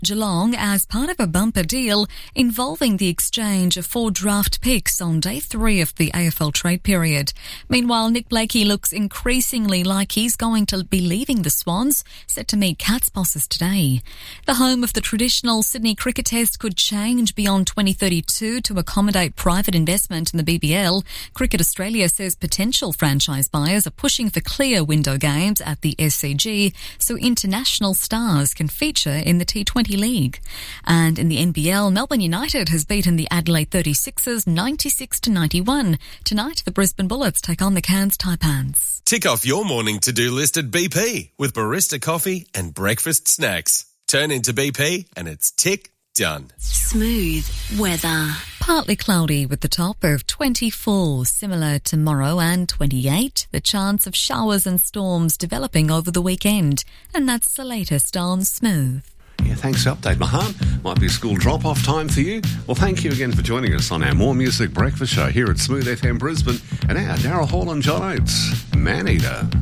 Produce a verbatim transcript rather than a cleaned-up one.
Geelong as part of a bumper deal involving the exchange of four draft picks on day three of the A F L trade period. Meanwhile, Nick Blakey looks increasingly like he's going to be leaving the Swans, set to meet Cats bosses today. The home of the traditional Sydney Cricket Test could change beyond twenty thirty-two to accommodate private investment in the B B L. Cricket Australia says potential franchise buyers are pushing for clear window games at the S C G so international stars can feature in the T twenty League. And in the N B L, Melbourne United has beaten the Adelaide thirty-sixers ninety-six to ninety-one. Tonight, the Brisbane Bullets take on the Cairns Taipans. Tick off your morning to-do list at B P with barista coffee and breakfast snacks. Turn into B P and it's tick done. Smooth weather. Partly cloudy with the top of twenty-four, similar tomorrow, and twenty-eight. The chance of showers and storms developing over the weekend. And that's the latest on Smooth. Yeah, thanks for the update, Mahan. Might be school drop-off time for you. Well, thank you again for joining us on our More Music Breakfast Show here at Smooth F M Brisbane. And now, Daryl Hall and John Oates, Man Eater.